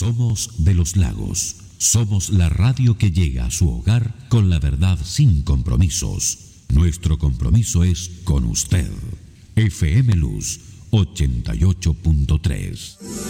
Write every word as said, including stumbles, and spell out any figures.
Somos de los Lagos. Somos la radio que llega a su hogar con la verdad sin compromisos. Nuestro compromiso es con usted. F M Luz ochenta y ocho punto tres.